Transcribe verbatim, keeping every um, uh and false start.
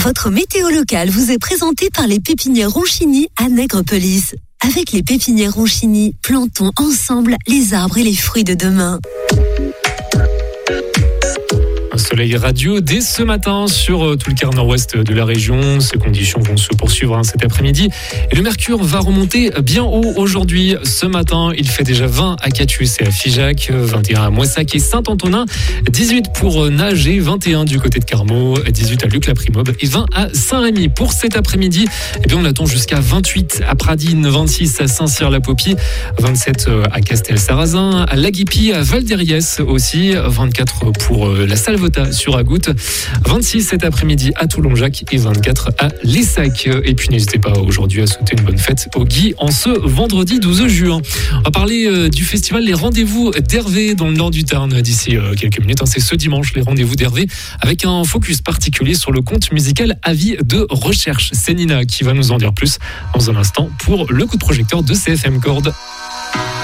Votre météo locale vous est présentée par les pépinières Ronchini à Nègrepelisse. Avec les pépinières Ronchini, plantons ensemble les arbres et les fruits de demain. Un soleil radieux dès ce matin sur tout le quart nord-ouest de la région. Ces conditions vont se poursuivre hein, cet après-midi. Et le mercure va remonter bien haut aujourd'hui. Ce matin, il fait déjà vingt à Catius et à Figeac, vingt et un à Moissac et Saint-Antonin, dix-huit pour Nager, vingt et un du côté de Carmaux, dix-huit à Luc-la-Primobe et vingt à Saint-Rémy. Pour cet après-midi, eh bien, on attend jusqu'à vingt-huit à Pradines, vingt-six à Saint-Cyr-la-Popie, vingt-sept à Castel-Sarrazin, à Laguipi, à Val-d'Eriès aussi, vingt-quatre pour la Salvetat sur Agout, vingt-six cet après-midi à Toulon-Jacques et vingt-quatre à Lessac. Et puis n'hésitez pas aujourd'hui à souhaiter une bonne fête au Guy en ce vendredi douze juin. On va parler euh, du festival Les Rendez-vous d'Hervé dans le nord du Tarn d'ici euh, quelques minutes. Hein, c'est ce dimanche, Les Rendez-vous d'Hervé, avec un focus particulier sur le conte musical Avis de recherche. C'est Nina qui va nous en dire plus dans un instant pour le coup de projecteur de C F M Chord.